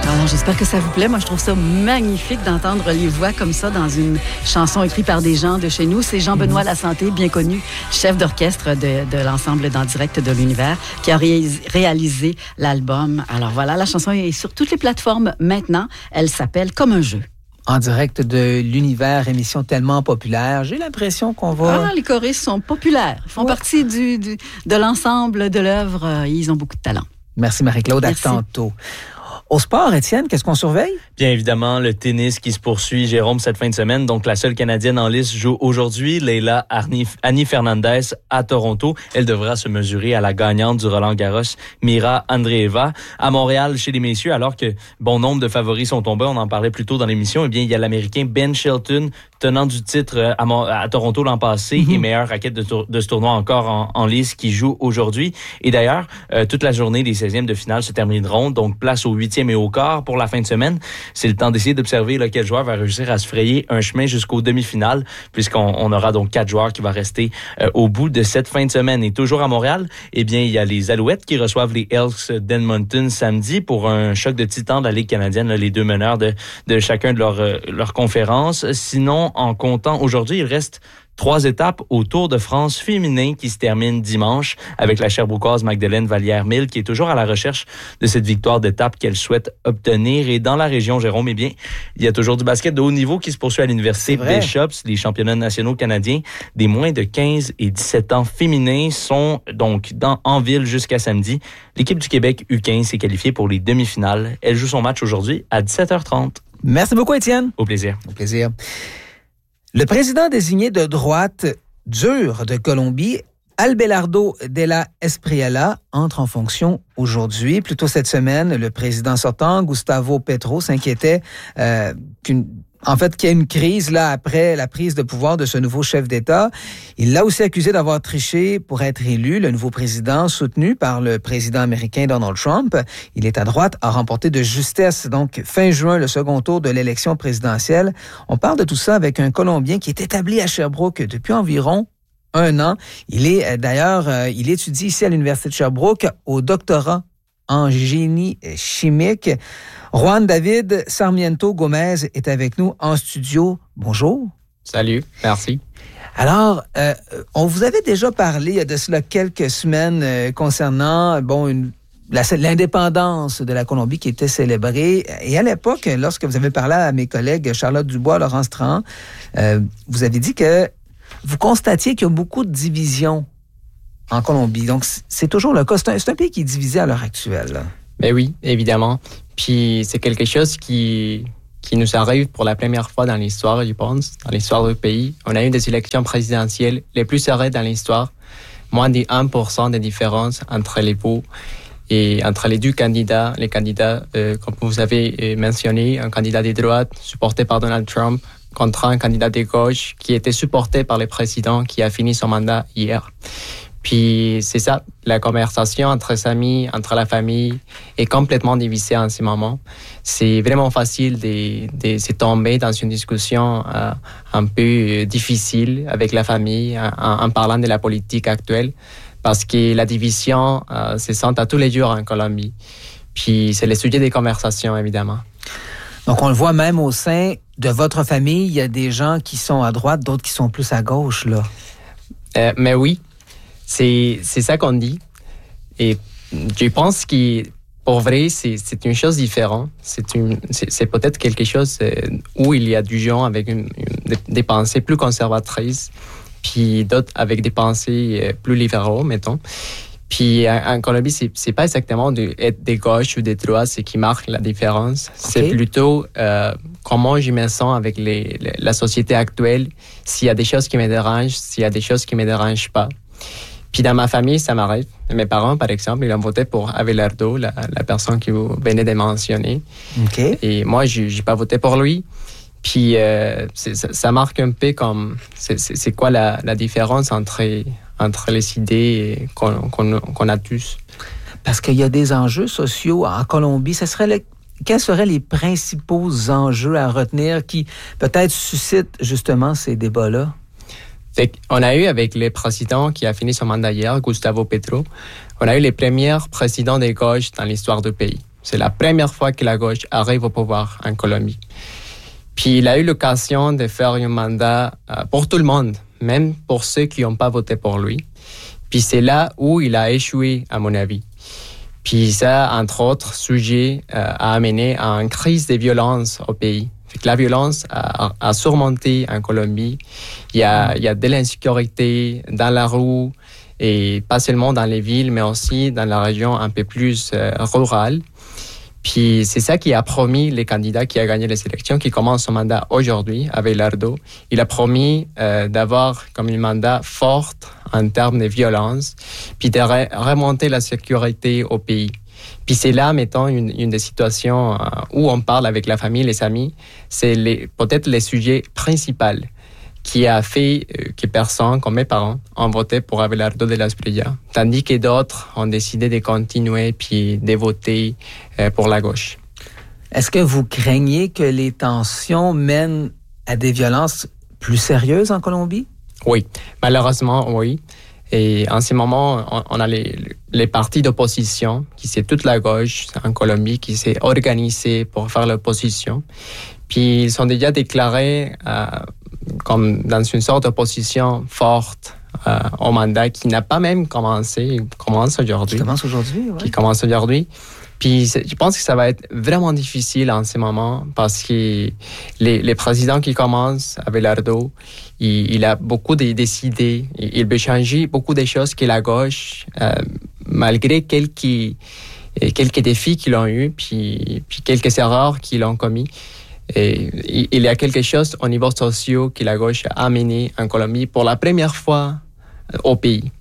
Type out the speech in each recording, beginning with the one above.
Alors, j'espère que ça vous plaît. Moi, je trouve ça magnifique d'entendre les voix comme ça dans une chanson écrite par des gens de chez nous. C'est Jean-Benoît Lasanté, bien connu, chef d'orchestre de l'ensemble d'En direct de l'univers, qui a réalisé l'album. Alors voilà, la chanson est sur toutes les plateformes maintenant. Elle s'appelle Comme un jeu. En direct de l'univers, émission tellement populaire. J'ai l'impression qu'on va... Ah, les choristes sont populaires. Ils font partie de l'ensemble de l'œuvre. Ils ont beaucoup de talent. Merci Marie-Claude, à tantôt. Au sport, Étienne, qu'est-ce qu'on surveille? Bien évidemment, le tennis qui se poursuit, Jérôme, cette fin de semaine. Donc, la seule Canadienne en lice joue aujourd'hui, Leila Annie Fernandez, à Toronto. Elle devra se mesurer à la gagnante du Roland-Garros, Mira Andreeva. À Montréal, chez les messieurs, alors que bon nombre de favoris sont tombés, on en parlait plus tôt dans l'émission, eh bien, il y a l'Américain Ben Shelton, tenant du titre à Toronto l'an passé et meilleur raquette de ce tournoi encore en lice, qui joue aujourd'hui. Et d'ailleurs, toute la journée des 16e de finale se termineront, donc place au 8e et au quart pour la fin de semaine. C'est le temps d'essayer d'observer quel joueur va réussir à se frayer un chemin jusqu'aux demi-finales, puisqu'on aura donc 4 joueurs qui vont rester au bout de cette fin de semaine. Et toujours à Montréal, eh bien, il y a les Alouettes qui reçoivent les Elks d'Edmonton samedi pour un choc de titans de la Ligue canadienne, les deux meneurs de chacun de leur conférence. Sinon, en comptant aujourd'hui, il reste 3 étapes au Tour de France féminin qui se termine dimanche avec la Sherbrookoise Magdeleine Vallière-Mille qui est toujours à la recherche de cette victoire d'étape qu'elle souhaite obtenir. Et dans la région, Jérôme, eh bien, il y a toujours du basket de haut niveau qui se poursuit à l'Université Bishops. Les championnats nationaux canadiens des moins de 15 et 17 ans féminins sont donc en ville jusqu'à samedi. L'équipe du Québec U15 s'est qualifiée pour les demi-finales. Elle joue son match aujourd'hui à 17h30. Merci beaucoup, Étienne. Au plaisir. Au plaisir. Le président désigné de droite dure de Colombie, Abelardo de la Espriella, entre en fonction aujourd'hui. Plus tôt cette semaine, le président sortant, Gustavo Petro, s'inquiétait qu'il y a une crise là après la prise de pouvoir de ce nouveau chef d'État. Il l'a aussi accusé d'avoir triché pour être élu. Le nouveau président, soutenu par le président américain Donald Trump, il est à droite, a remporté de justesse, donc fin juin, le second tour de l'élection présidentielle. On parle de tout ça avec un Colombien qui est établi à Sherbrooke depuis environ 1 an. Il étudie ici à l'Université de Sherbrooke au doctorat en génie chimique. Juan David Sarmiento Gomez est avec nous en studio. Bonjour. Salut, merci. Alors, on vous avait déjà parlé il y a de cela quelques semaines concernant l'indépendance de la Colombie qui était célébrée. Et à l'époque, lorsque vous avez parlé à mes collègues Charlotte Dubois, Laurence Trahan, vous avez dit que vous constatiez qu'il y a beaucoup de divisions en Colombie. Donc, c'est toujours le cas. C'est un pays qui est divisé à l'heure actuelle. Là. Mais oui, évidemment. Puis c'est quelque chose qui nous arrive pour la première fois dans l'histoire, je pense, dans l'histoire du pays. On a eu des élections présidentielles les plus serrées dans l'histoire. Moins de 1% de différence entre les votes et entre les deux candidats. Les candidats, comme vous avez mentionné, un candidat de droite supporté par Donald Trump contre un candidat de gauche qui était supporté par le président qui a fini son mandat hier. Puis c'est ça, la conversation entre les amis, entre la famille est complètement divisée en ce moment. C'est vraiment facile de se tomber dans une discussion un peu difficile avec la famille en parlant de la politique actuelle parce que la division se sent à tous les jours en Colombie. Puis c'est le sujet des conversations, évidemment. Donc on le voit même au sein de votre famille, il y a des gens qui sont à droite, d'autres qui sont plus à gauche, là. Mais oui. C'est ça qu'on dit. Et je pense que, pour vrai, c'est une chose différente. C'est peut-être quelque chose où il y a du gens avec des pensées plus conservatrices, puis d'autres avec des pensées plus libéraux, mettons. Puis en Colombie, c'est pas exactement être de gauche ou de droite ce qui marque la différence. Okay. C'est plutôt comment je me sens avec la société actuelle, s'il y a des choses qui me dérangent, s'il y a des choses qui me dérangent pas. Puis dans ma famille, ça m'arrive. Mes parents, par exemple, ils ont voté pour Abelardo, la personne que vous venez de mentionner. Okay. Et moi, je n'ai pas voté pour lui. Puis ça marque un peu comme... C'est quoi la différence entre les idées qu'on a tous? Parce qu'il y a des enjeux sociaux en Colombie. Quels seraient les principaux enjeux à retenir qui peut-être suscitent justement ces débats-là? On a eu avec le président qui a fini son mandat hier, Gustavo Petro, on a eu les premiers présidents de gauche dans l'histoire du pays. C'est la première fois que la gauche arrive au pouvoir en Colombie. Puis il a eu l'occasion de faire un mandat pour tout le monde, même pour ceux qui n'ont pas voté pour lui. Puis c'est là où il a échoué, à mon avis. Puis ça, entre autres sujets, a amené à une crise de violence au pays. Fait que la violence a surmonté en Colombie. Il y a de l'insécurité dans la rue, et pas seulement dans les villes, mais aussi dans la région un peu plus rurale. Puis c'est ça qui a promis les candidats qui a gagné les élections, qui commence son mandat aujourd'hui, Abelardo. Il a promis d'avoir comme un mandat fort en termes de violence, puis de remonter la sécurité au pays. Puis c'est là, mettons, une des situations où on parle avec la famille, les amis, c'est peut-être les sujets principaux qui a fait que personne, comme mes parents, ont voté pour Abelardo de las Espriella, tandis que d'autres ont décidé de continuer puis de voter pour la gauche. Est-ce que vous craignez que les tensions mènent à des violences plus sérieuses en Colombie? Oui, malheureusement, oui. Et en ce moment, on a les partis d'opposition, qui c'est toute la gauche en Colombie, qui s'est organisée pour faire l'opposition. Puis ils sont déjà déclarés comme dans une sorte d'opposition forte au mandat qui n'a pas même commencé. Il commence aujourd'hui. Qui commence aujourd'hui, oui. Qui commence aujourd'hui. Puis je pense que ça va être vraiment difficile en ce moment parce que les présidents qui commencent, Abelardo, il a beaucoup décidé, il veut changer beaucoup de choses que la gauche, malgré quelques défis qu'ils ont eus, puis quelques erreurs qu'ils ont commis. Et il y a quelque chose au niveau social que la gauche a amené en Colombie pour la première fois au pays.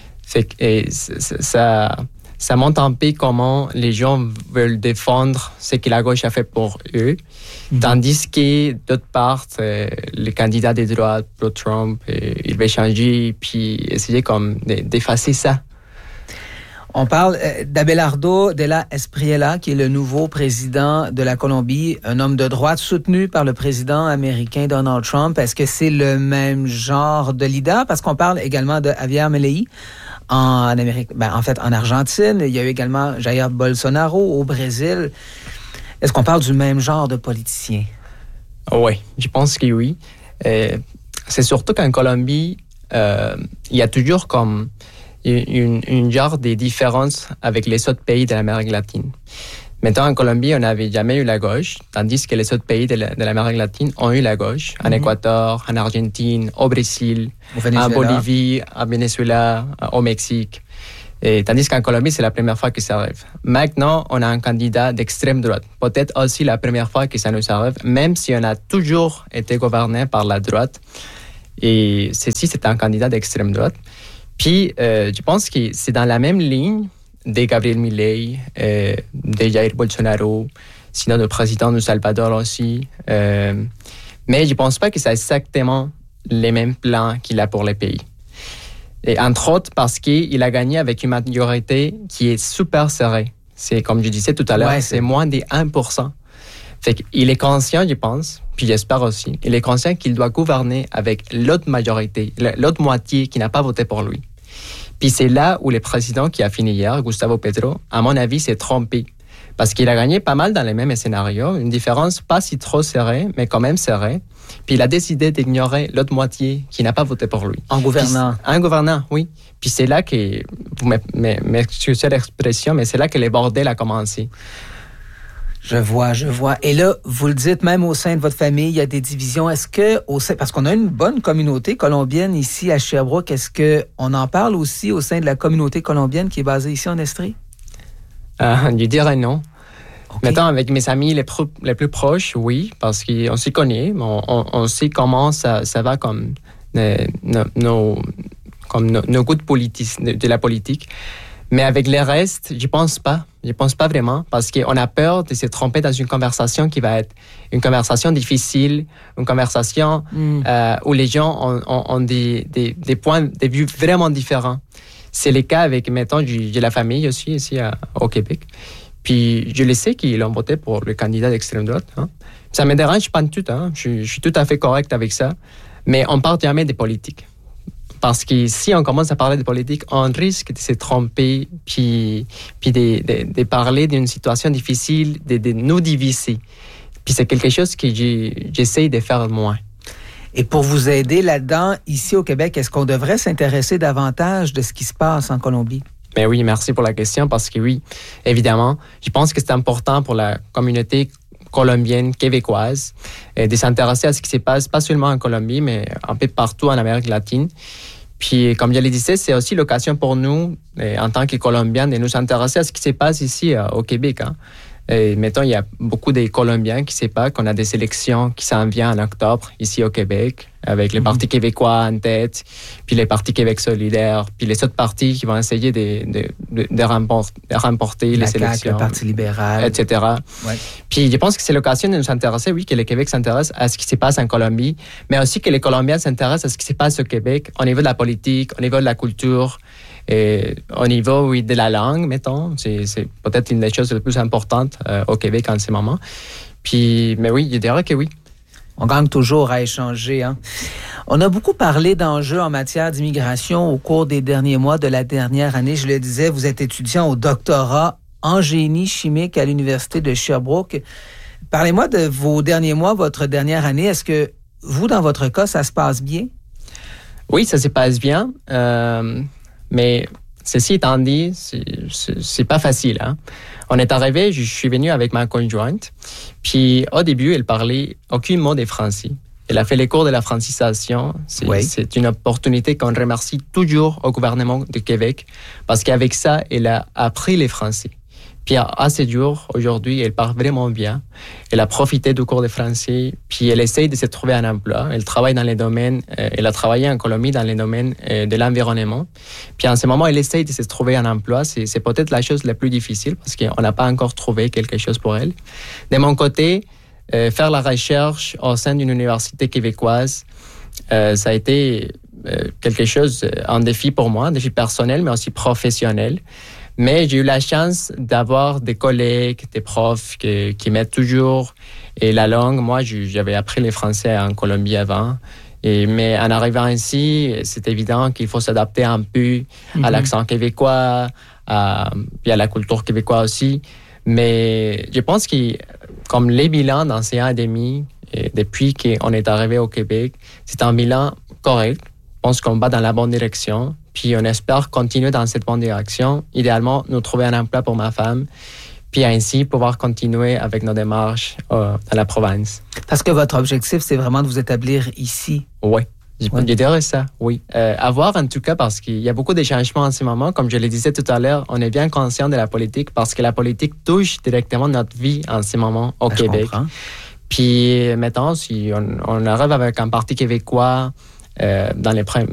Ça montre un peu comment les gens veulent défendre ce que la gauche a fait pour eux, tandis que d'autre part, les candidats de droite pro-Trump, ils veulent changer puis essayer comme d'effacer ça. On parle d'Abelardo de las Espriella, qui est le nouveau président de la Colombie, un homme de droite soutenu par le président américain Donald Trump. Est-ce que c'est le même genre de leader? Parce qu'on parle également de Javier Milei en Amérique, en fait en Argentine. Il y a eu également Jair Bolsonaro au Brésil. Est-ce qu'on parle du même genre de politicien? Oui, je pense que oui. C'est surtout qu'en Colombie, il y a toujours comme une genre de différence avec les autres pays de l'Amérique latine. Maintenant, en Colombie, on n'avait jamais eu la gauche, tandis que les autres pays de l'Amérique latine ont eu la gauche, en Équateur, en Argentine, au Brésil, en Bolivie, en Venezuela, au Mexique. Et tandis qu'en Colombie, c'est la première fois que ça arrive. Maintenant, on a un candidat d'extrême droite. Peut-être aussi la première fois que ça nous arrive, même si on a toujours été gouverné par la droite. Et ceci, c'est un candidat d'extrême droite. Puis, je pense que c'est dans la même ligne de Gabriel Milei, de Jair Bolsonaro, sinon le président du Salvador aussi. Mais je ne pense pas que c'est exactement les mêmes plans qu'il a pour les pays. Et entre autres parce qu'il a gagné avec une majorité qui est super serrée. C'est comme je disais tout à l'heure, c'est moins de 1%. Fait qu'il est conscient, je pense, puis j'espère aussi, il est conscient qu'il doit gouverner avec l'autre majorité, l'autre moitié qui n'a pas voté pour lui. Puis c'est là où le président qui a fini hier, Gustavo Petro, à mon avis, s'est trompé. Parce qu'il a gagné pas mal dans les mêmes scénarios, une différence pas si trop serrée, mais quand même serrée. Puis il a décidé d'ignorer l'autre moitié qui n'a pas voté pour lui. En gouvernant. En gouvernant, oui. Puis c'est là que, vous m'excusez l'expression, mais c'est là que le bordel a commencé. Je vois. Et là, vous le dites, même au sein de votre famille, il y a des divisions. Est-ce que, parce qu'on a une bonne communauté colombienne ici à Sherbrooke, est-ce qu'on en parle aussi au sein de la communauté colombienne qui est basée ici en Estrie? Je dirais non. Okay. Maintenant, avec mes amis les plus proches, oui, parce qu'on s'y connaît, on sait comment ça va comme nos goûts de la politique. Mais avec le reste, je pense pas vraiment, parce qu'on a peur de se tromper dans une conversation qui va être une conversation difficile, une conversation où les gens ont des points de vue vraiment différents. C'est le cas avec, mettons, j'ai la famille aussi ici au Québec. Puis je le sais qu'ils ont voté pour le candidat d'extrême droite. Hein. Ça me dérange pas du tout. Hein. Je suis tout à fait correct avec ça. Mais on ne parle jamais des politiques. On Parce que si on commence à parler de politique, on risque de se tromper, puis de parler d'une situation difficile, de nous diviser. Puis c'est quelque chose que j'essaie de faire moins. Et pour vous aider là-dedans, ici au Québec, est-ce qu'on devrait s'intéresser davantage de ce qui se passe en Colombie? Mais oui, merci pour la question, parce que oui, évidemment, je pense que c'est important pour la communauté colombienne, québécoise, de s'intéresser à ce qui se passe, pas seulement en Colombie, mais un peu partout en Amérique latine. Puis, comme je le disais, c'est aussi l'occasion pour nous, en tant que Colombiens, de nous intéresser à ce qui se passe ici au Québec. Mettons, il y a beaucoup de Colombiens qui ne savent pas qu'on a des élections qui s'en viennent en octobre ici au Québec, avec le Parti québécois en tête, puis le Parti Québec solidaire, puis les autres partis qui vont essayer de remporter les élections. Le Parti libéral. Etc. Ouais. Puis je pense que c'est l'occasion de nous intéresser, oui, que le Québec s'intéresse à ce qui se passe en Colombie, mais aussi que les Colombiens s'intéressent à ce qui se passe au Québec au niveau de la politique, au niveau de la culture, et au niveau, oui, de la langue, mettons. C'est peut-être une des choses les plus importantes au Québec en ce moment. Puis, mais oui, je dirais que oui. On gagne toujours à échanger. Hein? On a beaucoup parlé d'enjeux en matière d'immigration au cours des derniers mois de la dernière année. Je le disais, vous êtes étudiant au doctorat en génie chimique à l'Université de Sherbrooke. Parlez-moi de vos derniers mois, votre dernière année. Est-ce que vous, dans votre cas, ça se passe bien? Oui, ça se passe bien. Mais ceci étant dit, c'est pas facile. Hein? On est arrivé, je suis venu avec ma conjointe. Puis au début, elle parlait aucun mot de français. Elle a fait les cours de la francisation. C'est une opportunité qu'on remercie toujours au gouvernement du Québec parce qu'avec ça, elle a appris le français. Puis à ce jour, aujourd'hui, elle parle vraiment bien. Elle a profité du cours de français, puis elle essaye de se trouver un emploi. Elle travaille dans les domaines, elle a travaillé en Colombie dans les domaines de l'environnement. Puis en ce moment, elle essaye de se trouver un emploi. C'est peut-être la chose la plus difficile parce qu'on n'a pas encore trouvé quelque chose pour elle. De mon côté, faire la recherche au sein d'une université québécoise, ça a été quelque chose, un défi pour moi, un défi personnel, mais aussi professionnel. Mais j'ai eu la chance d'avoir des collègues, des profs qui m'aident toujours. Et la langue, moi, j'avais appris le français en Colombie avant. Mais en arrivant ici, c'est évident qu'il faut s'adapter un peu à l'accent québécois, puis à la culture québécoise aussi. Mais je pense que comme les bilans dans ces 1 an et demi, depuis qu'on est arrivé au Québec, c'est un bilan correct. Je pense qu'on va dans la bonne direction. Puis on espère continuer dans cette bonne direction. Idéalement, nous trouver un emploi pour ma femme, puis ainsi pouvoir continuer avec nos démarches dans la province. Parce que votre objectif, c'est vraiment de vous établir ici. Oui, je dirais ça, oui. À voir en tout cas, parce qu'il y a beaucoup de changements en ce moment. Comme je le disais tout à l'heure, on est bien conscient de la politique parce que la politique touche directement notre vie en ce moment au Québec. Puis, mettons, si on arrive avec un parti québécois, dans